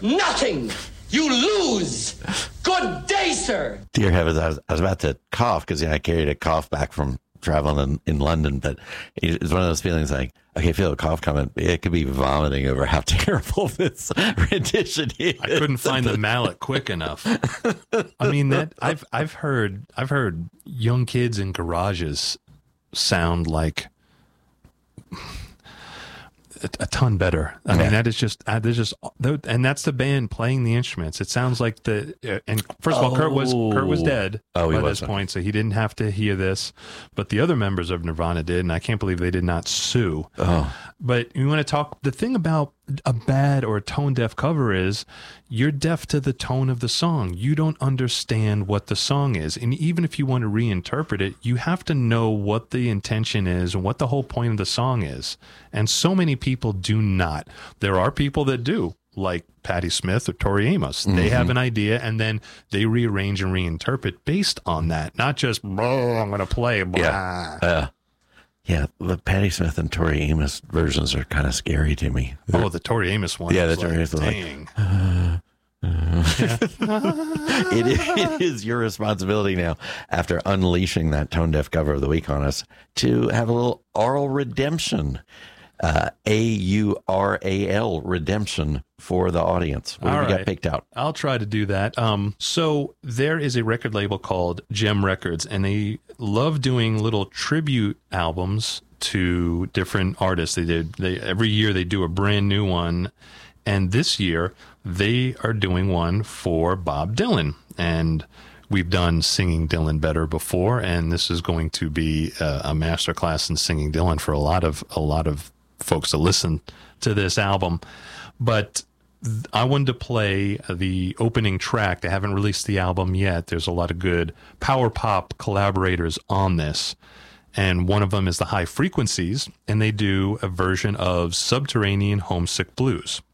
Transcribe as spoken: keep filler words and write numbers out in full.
Nothing. You lose. Good day, sir. Dear heavens, I was, I was about to cough because you know, I carried a cough back from traveling in, in London, but it's one of those feelings like, okay, I feel a cough coming. It could be vomiting over how terrible this rendition is. I couldn't find the mallet quick enough. I mean, that I've I've heard I've heard young kids in garages sound like a, a ton better. I mean, Yeah. that is just, uh, there's just, and that's the band playing the instruments. It sounds like the, uh, and first of all, Kurt was, Kurt was dead Oh, he by this wasn't. point, so he didn't have to hear this, but the other members of Nirvana did, and I can't believe they did not sue. Oh. But you want to talk, the thing about a bad or a tone deaf cover is you're deaf to the tone of the song. You don't understand what the song is. And even if you want to reinterpret it, you have to know what the intention is and what the whole point of the song is. And so many people do not. There are people that do, like Patti Smith or Tori Amos. Mm-hmm. They have an idea and then they rearrange and reinterpret based on that, not just, "Blah, I'm going to play. Blah. Yeah. Uh, yeah, the Patti Smith and Tori Amos versions are kind of scary to me. Oh, the Tori Amos one. Yeah, was the Tori like, Amos one, like, dang. Uh, it, is, it is your responsibility now, after unleashing that tone deaf cover of the week on us, to have a little oral redemption. Uh, A U R A L redemption for the audience. What All have you right. got picked out? I'll try to do that. Um, so there is a record label called Gem Records, and they love doing little tribute albums to different artists. They did they every year they do a brand new one, and this year they are doing one for Bob Dylan. And we've done Singing Dylan Better before, and this is going to be a, a masterclass in singing Dylan for a lot of a lot of folks to listen to this album. But th- I wanted to play the opening track. They haven't released the album yet. There's a lot of good power pop collaborators on this. And one of them is the High Frequencies, and they do a version of Subterranean Homesick Blues.